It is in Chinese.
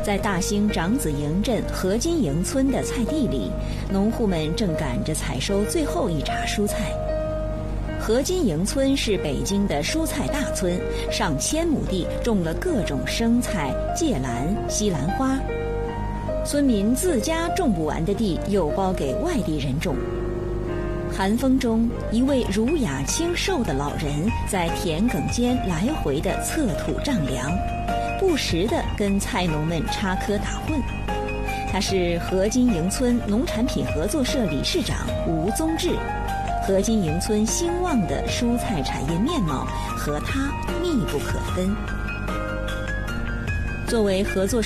在大兴长子营镇何金营村的菜地里，农户们正赶着采收最后一茬蔬菜。何金营村是北京的蔬菜大村，上千亩地种了各种生菜、芥兰、西兰花。村民自家种不完的地，又包给外地人种。寒风中，一位儒雅清瘦的老人在田埂间来回地测土丈量，不时地跟菜农们插科打诨。他是何金营村农产品合作社理事长吴宗志。何金营村兴旺的蔬菜产业面貌和他密不可分。作为合作